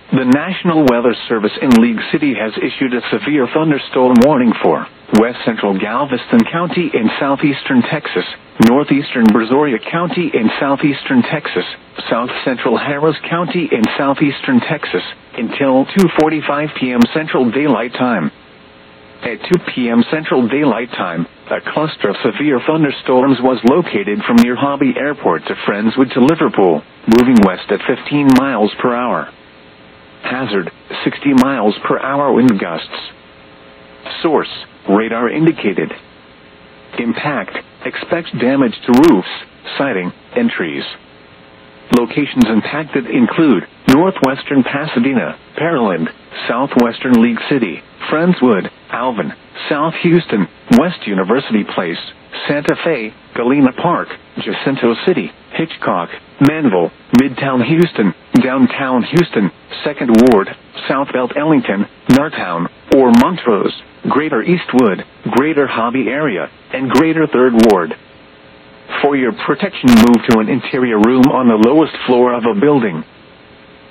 The National Weather Service in League City has issued a severe thunderstorm warning for west central Galveston County in southeastern Texas, northeastern Brazoria County in southeastern Texas, south central Harris County in southeastern Texas, until 2:45 p.m. Central Daylight Time. At 2 p.m. Central Daylight Time, a cluster of severe thunderstorms was located from near Hobby Airport to Friendswood to Liverpool, moving west at 15 miles per hour. Hazard, 60 miles per hour wind gusts. Source, radar indicated. Impact, expect damage to roofs, siding, and trees. Locations impacted include northwestern Pasadena, Pearland, southwestern League City, Friendswood, Alvin, South Houston, West University Place, Santa Fe, Galena Park, Jacinto City, Hitchcock, Manville, Midtown Houston, Downtown Houston, 2nd Ward, South Belt Ellington, Northtown, or Montrose, Greater Eastwood, Greater Hobby Area, and Greater 3rd Ward. For your protection, move to an interior room on the lowest floor of a building.